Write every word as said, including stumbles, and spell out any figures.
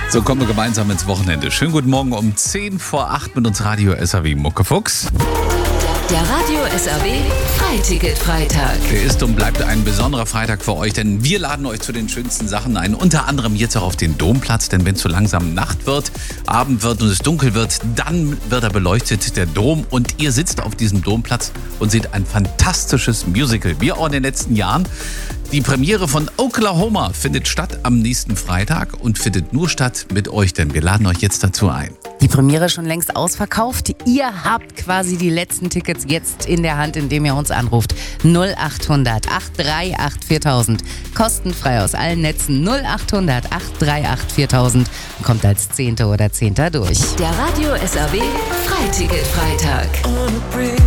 So kommen wir gemeinsam ins Wochenende. Schönen guten Morgen um zehn vor acht mit uns Radio S R W Muckefuchs. Der Radio S R W Freiticket-Freitag. Der ist und bleibt ein besonderer Freitag für euch, denn wir laden euch zu den schönsten Sachen ein. Unter anderem jetzt auch auf den Domplatz, denn wenn es so langsam Nacht wird, Abend wird und es dunkel wird, dann wird er beleuchtet, der Dom. Und ihr sitzt auf diesem Domplatz und seht ein fantastisches Musical, wie auch in den letzten Jahren. Die Premiere von Oklahoma findet statt am nächsten Freitag und findet nur statt mit euch, denn wir laden euch jetzt dazu ein. Die Premiere schon längst ausverkauft. Ihr habt quasi die letzten Tickets jetzt in der Hand, indem ihr uns anruft. null acht hundert acht drei acht viertausend. Kostenfrei aus allen Netzen. null acht hundert acht drei acht viertausend. Kommt als Zehnte oder Zehnter durch. Der Radio S R W Freiticket-Freitag.